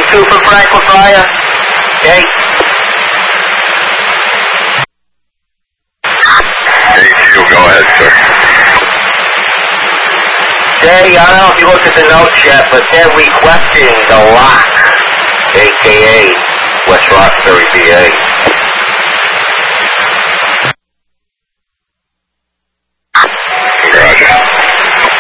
2 from Franklin Fire. Okay. A2, go ahead, sir. I don't know if you looked at the notes yet, but they're requesting the lock, a.k.a. West Roxbury, PA.